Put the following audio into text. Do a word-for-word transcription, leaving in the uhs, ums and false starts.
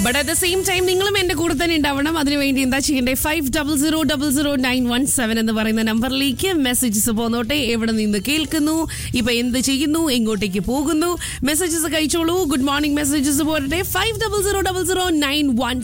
But at the same time നിങ്ങളും എന്റെ കൂടെ തന്നെ ഉണ്ടാവണം. അതിനുവേണ്ടി എന്താ ചെയ്യേണ്ടത്? Five double zero double zero nine one seven എന്ന് പറയുന്ന നമ്പറിലേക്ക് മെസ്സേജസ് പോന്നോട്ടെ. എവിടെ നിന്ന് കേൾക്കുന്നു, ഇപ്പൊ എന്ത് ചെയ്യുന്നു, എങ്ങോട്ടേക്ക് പോകുന്നു, മെസ്സേജസ് കഴിച്ചോളൂ. ഗുഡ് മോർണിംഗ് മെസ്സേജസ് പോരട്ടെ. Five double zero double zero nine one